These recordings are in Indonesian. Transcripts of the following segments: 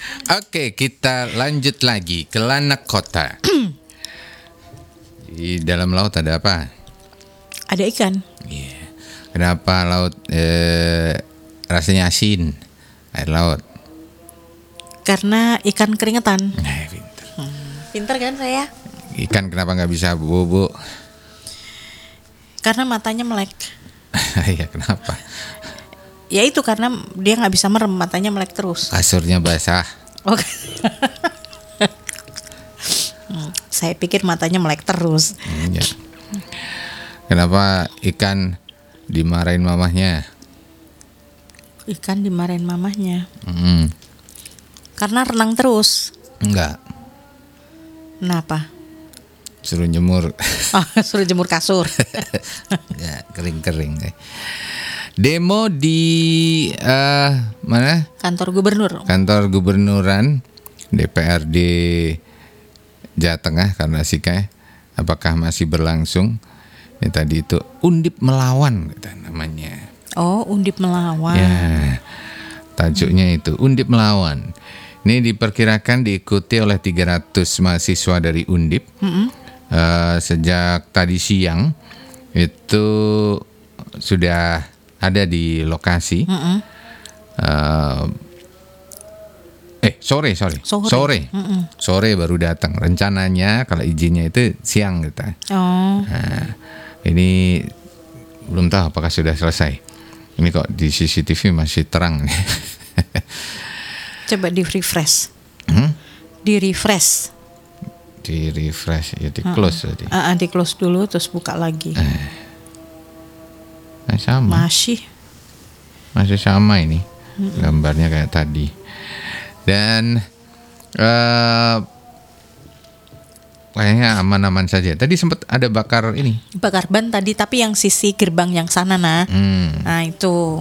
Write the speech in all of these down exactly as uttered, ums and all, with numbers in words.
Oke, kita lanjut lagi ke Lanak Kota. Di dalam laut ada apa? Ada ikan. Iya. Yeah. Kenapa laut eh, rasanya asin? Air laut. Karena ikan keringetan. Nah, pinter. Hmm, pinter kan saya? Ikan kenapa nggak bisa bobo? Karena matanya melek. Iya, kenapa? Ya itu karena dia nggak bisa merem, matanya melek terus. Kasurnya basah. Oke. hmm, saya pikir matanya melek terus. Hmm, ya. Kenapa ikan dimarahin mamahnya? Ikan dimarahin mamahnya. Hmm. Karena renang terus. Enggak. Kenapa? Suruh jemur. Oh, suruh jemur kasur. Ya, kering-kering. Demo di uh, mana? Kantor gubernur. Kantor gubernuran D P R D Jawa Tengah karena Sika. Apakah masih berlangsung? Ini tadi itu Undip melawan gitu namanya. Oh, Undip melawan. Ya, tajuknya itu Undip melawan. Ini diperkirakan diikuti oleh tiga ratus mahasiswa dari Undip. Mm-hmm. uh, sejak tadi siang itu sudah ada di lokasi. Mm-hmm. uh, eh sore sore sore, sore, mm-hmm. sore baru datang. Rencananya kalau izinnya itu siang kita. Oh. Nah, ini belum tahu apakah sudah selesai. Ini kok di C C T V masih terang. Coba di refresh. Hmm? Di refresh. Di refresh ya, di close tadi. Uh, uh, di close dulu terus buka lagi. Eh. Nah, sama. Masih. Masih sama ini. Mm-mm. Gambarnya kayak tadi. Dan uh, kayaknya aman-aman saja. Tadi sempat ada bakar ini. Bakar ban tadi, tapi yang sisi gerbang yang sana nah. Hmm. Nah itu.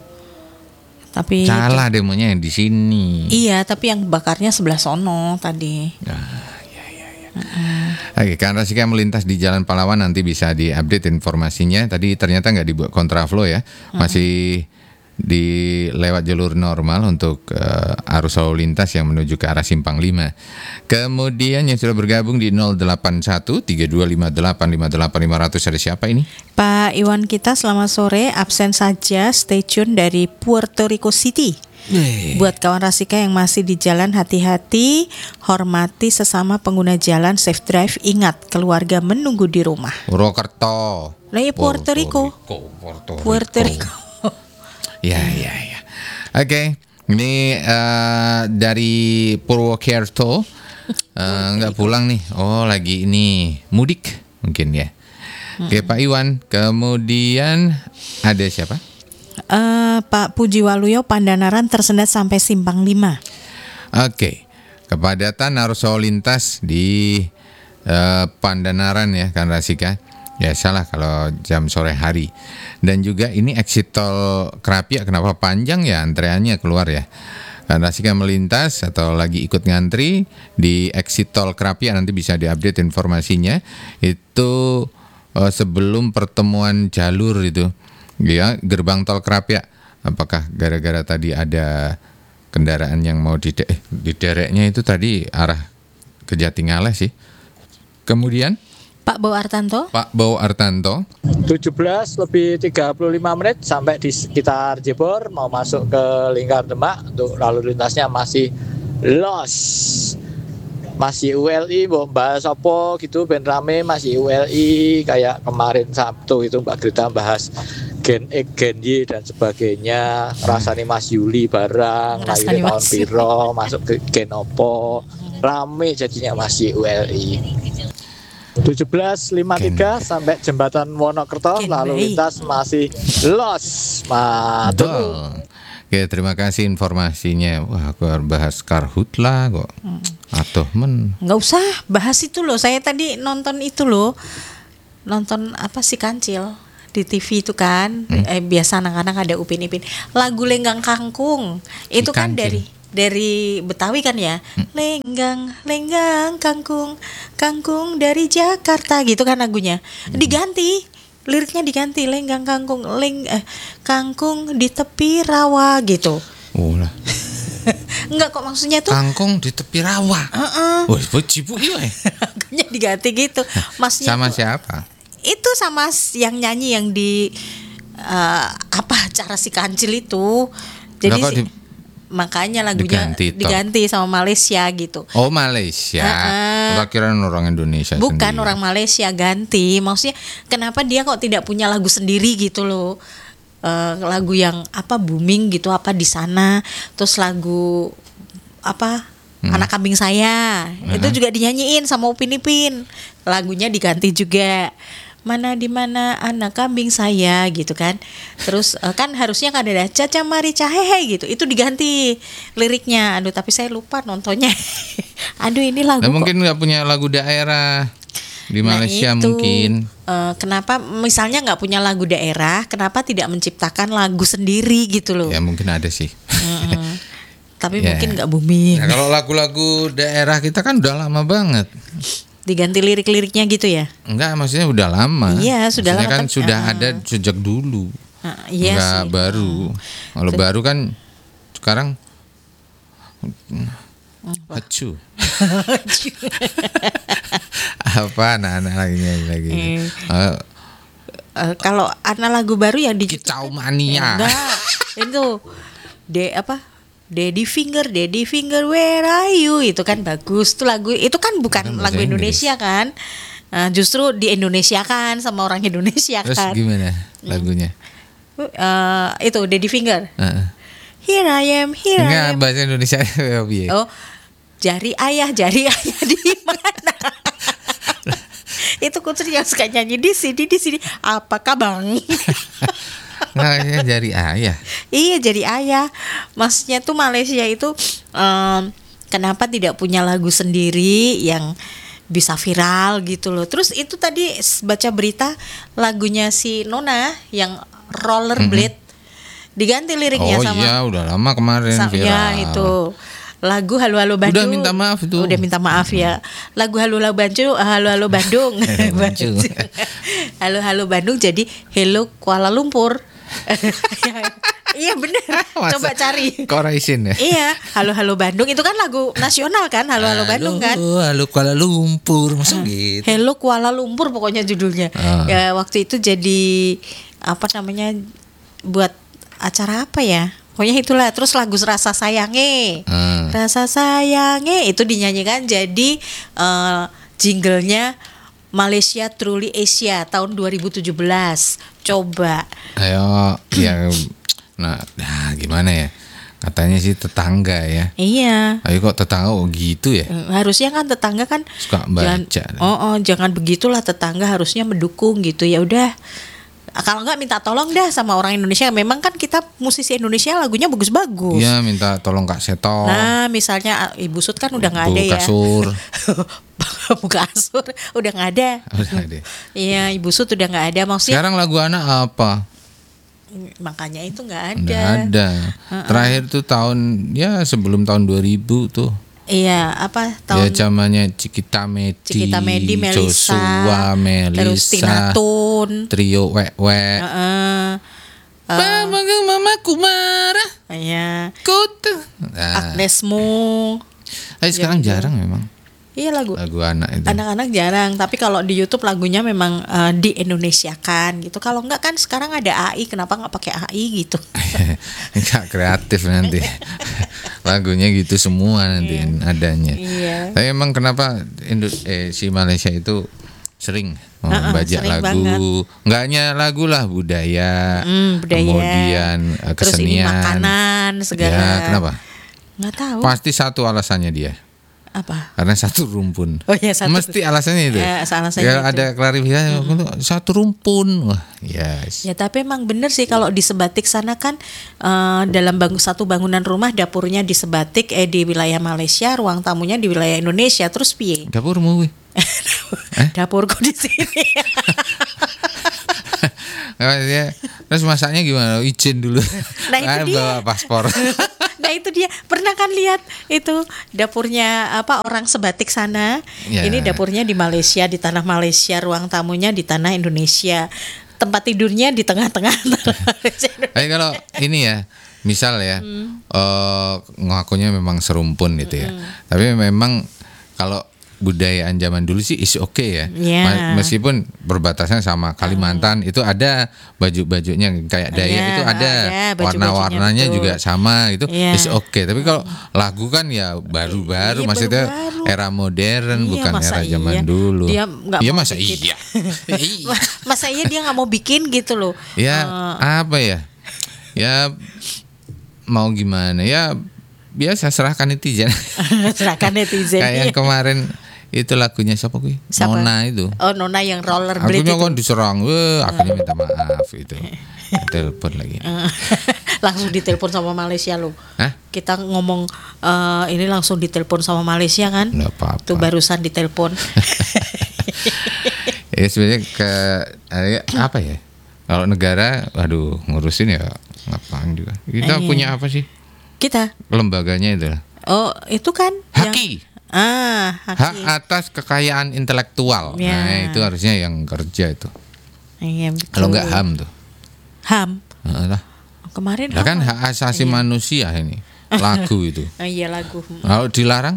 Tapi salah demonya yang di sini. Iya, tapi yang bakarnya sebelah sono tadi. Ah, ya ya ya. Uh-uh. Oke, kan Rasika melintas di Jalan Pahlawan nanti bisa diupdate informasinya. Tadi ternyata nggak dibuat kontraflow ya, masih uh-uh. di lewat jalur normal untuk uh, arus lalu lintas yang menuju ke arah Simpang lima. Kemudian yang sudah bergabung di nol delapan satu tiga dua lima delapan lima delapan lima nol nol ada siapa ini? Pak Iwan kita selamat sore, absen saja, stay tune dari Puerto Rico City. Yeay. Buat kawan Rasika yang masih di jalan, hati-hati, hormati sesama pengguna jalan, safe drive, ingat keluarga menunggu di rumah. Purwokerto. Lah ya Puerto Rico. Puerto Rico. Puerto Rico. Ya ya ya. Oke, okay. Ini uh, dari Purwokerto uh, nggak pulang nih. Oh lagi ini mudik mungkin ya. Hmm. Oke Pak Iwan. Kemudian ada siapa? Uh, Pak Puji Waluyo Pandanaran tersendat sampai Simpang lima. Oke, okay. Kepadatan arus lalu lintas di uh, Pandanaran ya kan Rasika. Ya salah kalau jam sore hari. Dan juga ini exit tol Krapia kenapa panjang ya antreannya keluar ya. Karena Rasika melintas atau lagi ikut ngantri di exit tol Krapia nanti bisa diupdate informasinya. Itu uh, sebelum pertemuan jalur itu. Ya, gerbang tol Krapia. Apakah gara-gara tadi ada kendaraan yang mau dide- eh, didereknya itu tadi arah ke Jatingaleh sih. Kemudian Pak Bowo Artanto. Pak Bowo Artanto. tujuh belas lebih tiga puluh lima menit sampai di sekitar Jebor mau masuk ke Lingkar Demak untuk lalu lintasnya masih los. Masih U L I, mau bahas apa gitu ben rame masih U L I kayak kemarin Sabtu itu Mbak Grita bahas Gen X, Gen Y dan sebagainya. Rasanya Mas Yuli barang, lahir tahun piro, masuk ke Gen opo. Rame jadinya masih U L I. tujuh belas lima puluh tiga Gen. Sampai jembatan Wonokerto Gen lalu lintas masih los. Mantap. Oke, terima kasih informasinya. Wah, aku harus bahas Karhutla kok. Hmm. Atuh men. Nggak usah bahas itu loh. Saya tadi nonton itu loh. Nonton apa sih Kancil di T V itu kan. Hmm? Eh, biasa anak-anak ada Upin Ipin. Lagu Lenggang Kangkung. Itu si kan Kancil. dari dari Betawi kan ya. Hmm. Lenggang, lenggang kangkung, kangkung dari Jakarta gitu kan lagunya. Hmm. Diganti. Liriknya diganti lenggang kangkung, leng eh, kangkung di tepi rawa gitu. Oh lah. Enggak kok, maksudnya tuh Kangkung di tepi rawa. Heeh. Wah, cipu iya. Makanya diganti gitu. Maksudnya Sama tuh, siapa? itu sama s- yang nyanyi yang di eh, apa acara si Kancil itu. Jadi Lah kok si- di- makanya lagunya diganti toh? diganti sama Malaysia gitu. Oh, Malaysia. Heeh. Gua kira orang Indonesia Bukan sendiri. orang Malaysia, ganti. Maksudnya kenapa dia kok tidak punya lagu sendiri gitu loh. Eh, lagu yang apa booming gitu apa di sana. Terus lagu apa Hmm. Anak Kambing Saya. Itu juga dinyanyiin sama Upin Ipin. Lagunya diganti juga. Mana di mana anak kambing saya gitu kan. Terus eh, kan harusnya kan ada Caca Marica hehe gitu. Itu diganti liriknya. Aduh tapi saya lupa nontonnya. Aduh ini lagu Nah, kok- mungkin nggak punya lagu daerah di Nah, Malaysia itu, mungkin. eh, kenapa misalnya nggak punya lagu daerah, kenapa tidak menciptakan lagu sendiri gitu loh? Ya mungkin ada sih. Mm-mm. Tapi Ya. mungkin nggak booming. Nah, kalau lagu-lagu daerah kita kan udah lama banget. Diganti lirik-liriknya gitu ya? Enggak, maksudnya udah lama. Iya, sudah Maksudnya lama, kan tapi- sudah ah. ada sejak dulu. Ah, iya Enggak sih. baru. Kalau baru kan sekarang Hacu. Apa anak-anak lagi nyanyi lagi? Eh. Eh, Eh, kalau anak lagu baru yang di Kicau Mania. enggak itu de apa Daddy Finger, Daddy Finger, Where Are You? Itu kan bagus. Itu lagu itu kan bukan Kan lagu bahasa Indonesia kan? Nah, justru di Indonesia kan sama orang Indonesia Terus kan. gimana lagunya? Eh, itu Daddy Finger. Heeh. Here I am, here Enggak, I am. bahasa Indonesia piye? Oh, jari ayah, jari ayah di mana? Itu Kutri yang suka nyanyi di sini, di sini. Apakah bang? Nah, ya jari ayah. Iya, jadi ayah. Maksudnya tuh Malaysia itu em, kenapa tidak punya lagu sendiri yang bisa viral gitu loh. Terus itu tadi s- baca berita lagunya si Nona yang Rollerblade diganti liriknya Oh sama iya, udah lama kemarin sa- viral. ya itu lagu Halo Halo Bandung. Udah minta maaf tuh. Udah minta maaf ya. Lagu Halo Halo Bandung, Halo Halo Bandung. Bandung. Halo Halo Bandung jadi Hello Kuala Lumpur. Iya bener. Masa Coba cari. Koraisin ya. Iya, Halo Halo Bandung itu kan lagu nasional kan, Halo Halo Bandung kan. Halo Kuala Lumpur, masa gitu. Hello Kuala Lumpur pokoknya judulnya. Ah. Ya waktu itu jadi apa namanya buat acara apa ya? Pokoknya itulah. Terus lagu Rasa Sayange, Ah. Rasa Sayange itu dinyanyikan jadi eh, jinglenya Malaysia Truly Asia tahun dua ribu tujuh belas. Coba. Ayo, ya, nah, nah, gimana ya? Katanya sih tetangga ya. Iya. Ayo kok tetangga oh gitu ya? Eh, Harusnya kan tetangga kan Suka jangan, baca. oh, oh jangan begitulah, tetangga harusnya mendukung gitu ya udah. Kalau enggak minta tolong dah sama orang Indonesia. Memang kan kita musisi Indonesia lagunya bagus-bagus. Iya, minta tolong Kak Seto. Nah, misalnya Ibu Sud kan udah nggak Bu ada ya. Kasur. Bu Kasur udah nggak ada. Udah deh. Iya, Ibu Sud udah nggak ada. Maksudnya Sekarang lagu anak apa? makanya itu nggak ada. Nggak ada. Terakhir tuh tahun ya sebelum tahun dua ribu tuh. Iya, apa Ya tahun zamannya Cikita Medi, Cikita Medi, Melisa, Joshua, Melisa, terus Tina Tun. Trio Wek Wek. Heeh. Mama mamaku marah. Iya. Kutu. Nah, Agnes Mo. tapi sekarang jarang memang Iya lagu lagu anak itu. anak-anak jarang, tapi kalau di YouTube lagunya memang eh, di Indonesia kan gitu. Kalau enggak kan sekarang ada A I, kenapa nggak pakai A I gitu? Enggak kreatif nanti. Lagunya gitu semua nanti adanya. Iya. Tapi emang kenapa Indo eh, si Malaysia itu sering Uh-uh, membajak sering lagu, banget. nggak hanya lagu lah, budaya, Hmm, budaya. kemudian eh, Terus ini kesenian, makanan segala. Ya, kenapa? Nggak tahu. Pasti satu alasannya dia, Apa? karena satu rumpun. Oh iya, satu. Mesti alasannya itu. Ya, alasannya Ya, itu. ada klarifikasi untuk satu rumpun. Wah, yes. Ya tapi emang bener sih kalau di Sebatik sana kan eh, dalam bang- satu bangunan rumah dapurnya di Sebatik eh di wilayah Malaysia, ruang tamunya di wilayah Indonesia. Terus piye? Dapurmu, wih. Dapurku di sini. Nah, dia- Terus masaknya gimana? Izin dulu. Nah, itu Ah, dia. bawa paspor. Nah itu dia, pernah kan lihat itu dapurnya apa orang Sebatik sana. Ya. Ini dapurnya di Malaysia, di tanah Malaysia, ruang tamunya di tanah Indonesia, tempat tidurnya di tengah-tengah antara Malaysia dan Tapi kalau ini ya misal ya, eh, ngakunya memang serumpun gitu ya. Tapi memang kalau budayaan zaman dulu sih is oke ya. Iya. Ma- Meskipun berbatasan sama Kalimantan itu ada baju-bajunya kayak Dayak Iya, itu ada, ada baju-bajunya, warna-warnanya betul. juga sama gitu. Iya. Is oke. Tapi kalau lagu kan ya baru-baru, Iya, maksudnya baru-baru. era modern Iya, bukan masa era zaman iya? dulu. Dia nggak Iya mau masa bikin. iya. Iya. Masa iya dia nggak mau bikin gitu loh. Ya Eh, apa ya? Ya mau gimana ya, biasa serahkan netizen. serahkan netizen. Kayak yang Iya. kemarin itu lagunya siapa kuy? Siapa? Nona itu. Oh, Nona yang rollerblade Akhirnya itu. kan diserang, weh, akhirnya minta maaf itu. Telepon lagi. Langsung ditelepon sama Malaysia loh. Hah? Kita ngomong eh, ini langsung ditelepon sama Malaysia kan? Nggak apa-apa. Tuh barusan ditelepon. Ya sebenarnya ke eh, apa ya? Kalau negara, waduh ngurusin ya ngapain juga. Kita Iya. punya apa sih? Kita. Lembaganya itu lah. Oh, itu kan yang- Haki. Ah, Hak haki. atas kekayaan intelektual. Ya. Nah, itu harusnya yang kerja itu. Iya, betul. Kalau nggak H A M tuh. H A M. Nah, lah. Kemarin Lah H A M. kan hak asasi manusia ini. Lagu itu. Oh, iya lagu. Kalau dilarang,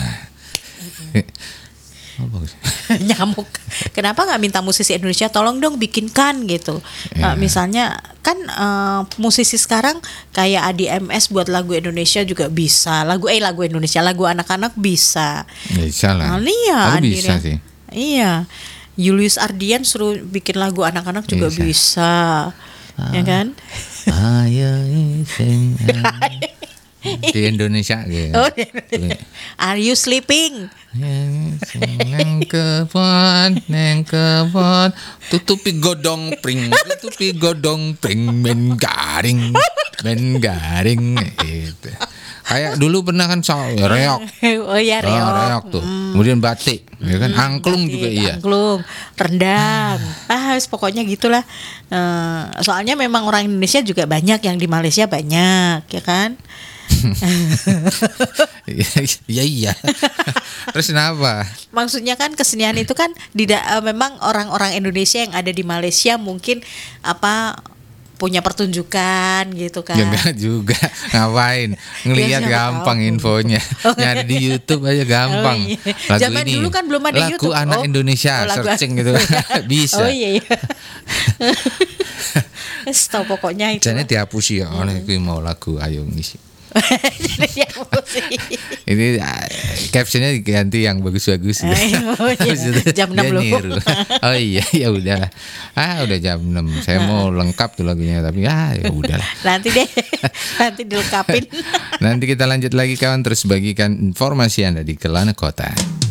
oh, bagus. Nyamuk. Kenapa nggak minta musisi Indonesia tolong dong bikinkan gitu. Iya. Eh, misalnya kan eh, musisi sekarang kayak A D M S buat lagu Indonesia juga bisa. Lagu eh lagu Indonesia, lagu anak-anak bisa. Bisa lah. Nah, iya, Aku Adi bisa Rian- sih. Iya. Julius Ardian suruh bikin lagu anak-anak juga Bisa. bisa. Ya kan? Ayo sing di Indonesia gitu. Oh, Are you sleeping? Neng kebon, neng kebon, tutupi godong pring, tutupi godong pring, men garing, men garing, gitu. Kayak dulu pernah kan so, ya, reok, Oh ya, Ah, reok. reok tuh, kemudian batik, ya kan, angklung juga Batik, iya. Angklung, rendang. Ah, wis pokoknya gitulah. Eh, soalnya memang orang Indonesia juga banyak, yang di Malaysia banyak, ya kan? Iya iya. Terus kenapa? Maksudnya kan kesenian itu kan tidak eh, memang orang-orang Indonesia yang ada di Malaysia mungkin apa punya pertunjukan gitu kan. Ya enggak juga. Ngapain? Ngelihat Ya, siapa gampang tahu. infonya. Nyari di YouTube aja gampang. Oh, iya. Lagu Zaman ini, dulu kan belum ada lagu YouTube. anak Oh. Indonesia, Oh, lagu searching anak- gitu. Bisa. Oh iya iya. Stop pokoknya itu. Jadi dihapusi ya oleh kuwi mau lagu ayo ngisi. Jadi yang musik. Ini ah, captionnya diganti yang bagus-bagus. Oh, iya. Habis itu Jam enam dia loh. niru. Oh iya ya udah. Ah udah jam enam. Saya mau lengkap tuh lagunya tapi ah ya udahlah. Nanti deh, nanti dilengkapin. Nanti kita lanjut lagi kawan, terus bagikan informasi Anda di Kelana Kota.